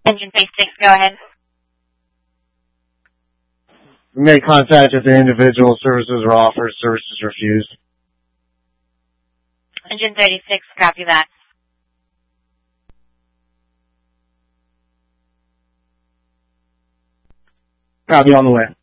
Engine 36, go ahead. We made contact with the individual. Services were offered. Services refused. Engine 36, copy that. Copy, on the way.